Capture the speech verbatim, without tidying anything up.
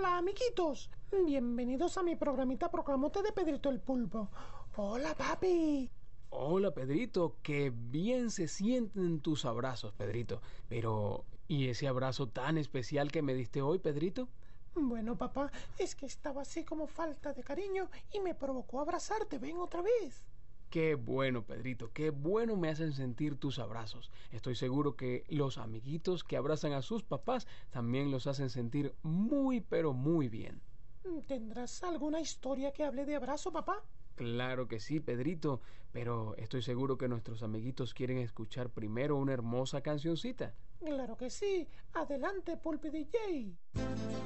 Hola, amiguitos. Bienvenidos a mi programita Proclamote de Pedrito el Pulpo. Hola, papi. Hola, Pedrito, qué bien se sienten tus abrazos, Pedrito. Pero, ¿y ese abrazo tan especial que me diste hoy, Pedrito? Bueno, papá, es que estaba así como falta de cariño y me provocó abrazarte. Ven otra vez. Qué bueno, Pedrito, qué bueno me hacen sentir tus abrazos. Estoy seguro que los amiguitos que abrazan a sus papás también los hacen sentir muy, pero muy bien. ¿Tendrás alguna historia que hable de abrazo, papá? Claro que sí, Pedrito, pero estoy seguro que nuestros amiguitos quieren escuchar primero una hermosa cancioncita. Claro que sí. Adelante, Pulpi D J.